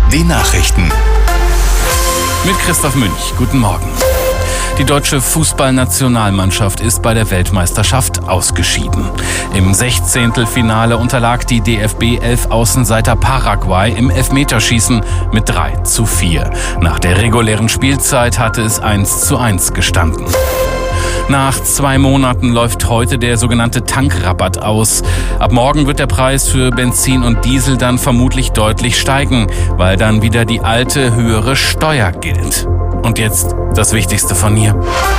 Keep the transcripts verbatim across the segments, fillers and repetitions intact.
die Nachrichten. Mit Christoph Münch. Guten Morgen. Die deutsche Fußballnationalmannschaft ist bei der Weltmeisterschaft ausgeschieden. Im Sechzehntelfinale unterlag die D F B-Elf-Außenseiter Paraguay im Elfmeterschießen mit drei zu vier. Nach der regulären Spielzeit hatte es eins zu eins gestanden. Nach zwei Monaten läuft heute der sogenannte Tankrabatt aus. Ab morgen wird der Preis für Benzin und Diesel dann vermutlich deutlich steigen, weil dann wieder die alte, höhere Steuer gilt. Und jetzt das Wichtigste von hier.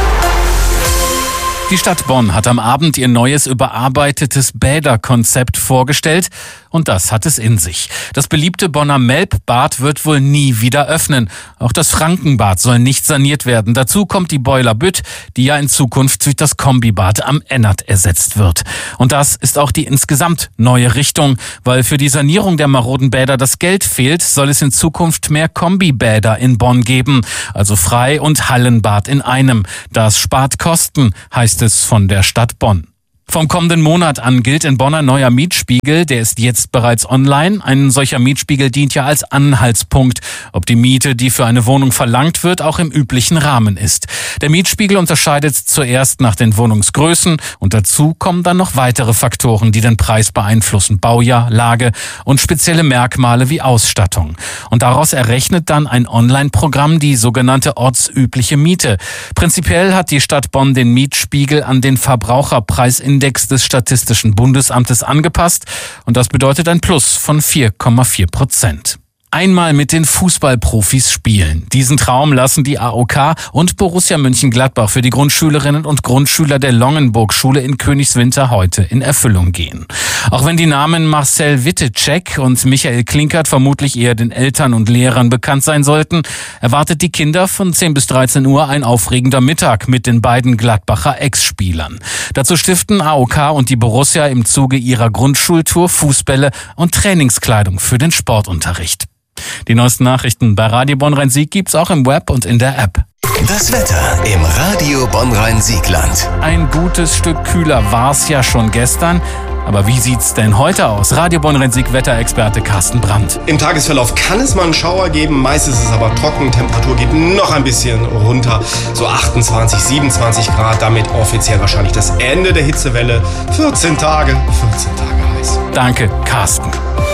Die Stadt Bonn hat am Abend ihr neues, überarbeitetes Bäderkonzept vorgestellt und das hat es in sich. Das beliebte Bonner Melbbad wird wohl nie wieder öffnen. Auch das Frankenbad soll nicht saniert werden. Dazu kommt die Boiler Bütt, die ja in Zukunft durch das Kombibad am Ennert ersetzt wird. Und das ist auch die insgesamt neue Richtung, weil für die Sanierung der maroden Bäder das Geld fehlt, soll es in Zukunft mehr Kombibäder in Bonn geben, also Frei- und Hallenbad in einem. Das spart Kosten, heißt es von der Stadt Bonn. Vom kommenden Monat an gilt in Bonn ein neuer Mietspiegel, der ist jetzt bereits online. Ein solcher Mietspiegel dient ja als Anhaltspunkt, ob die Miete, die für eine Wohnung verlangt wird, auch im üblichen Rahmen ist. Der Mietspiegel unterscheidet zuerst nach den Wohnungsgrößen und dazu kommen dann noch weitere Faktoren, die den Preis beeinflussen: Baujahr, Lage und spezielle Merkmale wie Ausstattung. Und daraus errechnet dann ein Online-Programm die sogenannte ortsübliche Miete. Prinzipiell hat die Stadt Bonn den Mietspiegel an den Verbraucherpreisindex des Statistischen Bundesamtes angepasst und das bedeutet ein Plus von vier Komma vier Prozent. Einmal mit den Fußballprofis spielen. Diesen Traum lassen die A O K und Borussia Mönchengladbach für die Grundschülerinnen und Grundschüler der Longenburg-Schule in Königswinter heute in Erfüllung gehen. Auch wenn die Namen Marcel Wittecek und Michael Klinkert vermutlich eher den Eltern und Lehrern bekannt sein sollten, erwartet die Kinder von zehn bis dreizehn Uhr ein aufregender Mittag mit den beiden Gladbacher Ex-Spielern. Dazu stiften A O K und die Borussia im Zuge ihrer Grundschultour Fußbälle und Trainingskleidung für den Sportunterricht. Die neuesten Nachrichten bei Radio Bonn-Rhein-Sieg gibt's auch im Web und in der App. Das Wetter im Radio Bonn-Rhein-Siegland. Ein gutes Stück kühler war's ja schon gestern. Aber wie sieht's denn heute aus? Radio Bonn-Rhein-Sieg Wetterexperte Carsten Brandt. Im Tagesverlauf kann es mal einen Schauer geben, meist ist es aber trocken, Temperatur geht noch ein bisschen runter, so achtundzwanzig, siebenundzwanzig Grad, damit offiziell wahrscheinlich das Ende der Hitzewelle. vierzehn Tage, vierzehn Tage heiß. Danke, Carsten.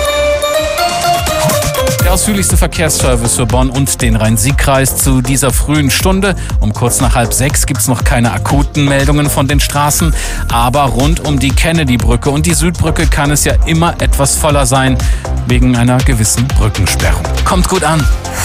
Der ausführlichste Verkehrsservice für Bonn und den Rhein-Sieg-Kreis zu dieser frühen Stunde. Um kurz nach halb sechs gibt es noch keine akuten Meldungen von den Straßen. Aber rund um die Kennedy-Brücke und die Südbrücke kann es ja immer etwas voller sein, wegen einer gewissen Brückensperrung. Kommt gut an.